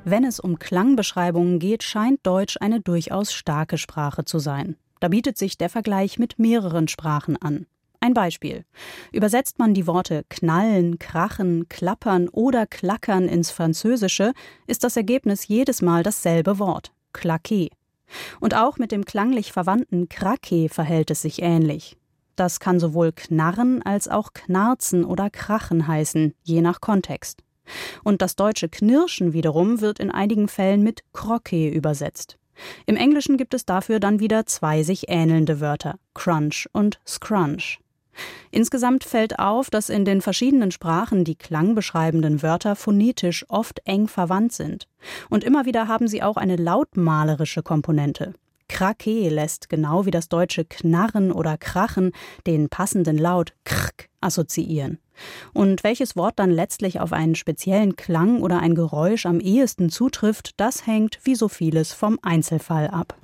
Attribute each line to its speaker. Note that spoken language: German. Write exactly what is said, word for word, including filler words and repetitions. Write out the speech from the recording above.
Speaker 1: Wenn es um Klangbeschreibungen geht, scheint Deutsch eine durchaus starke Sprache zu sein. Da bietet sich der Vergleich mit mehreren Sprachen an. Ein Beispiel. Übersetzt man die Worte knallen, krachen, klappern oder klackern ins Französische, ist das Ergebnis jedes Mal dasselbe Wort, claquer. Und auch mit dem klanglich verwandten craquer verhält es sich ähnlich. Das kann sowohl knarren als auch knarzen oder krachen heißen, je nach Kontext. Und das deutsche Knirschen wiederum wird in einigen Fällen mit croquer übersetzt. Im Englischen gibt es dafür dann wieder zwei sich ähnelnde Wörter, crunch und scrunch. Insgesamt fällt auf, dass in den verschiedenen Sprachen die klangbeschreibenden Wörter phonetisch oft eng verwandt sind. Und immer wieder haben sie auch eine lautmalerische Komponente. Craquer lässt genau wie das deutsche Knarren oder Krachen den passenden Laut krk assoziieren. Und welches Wort dann letztlich auf einen speziellen Klang oder ein Geräusch am ehesten zutrifft, das hängt wie so vieles vom Einzelfall ab.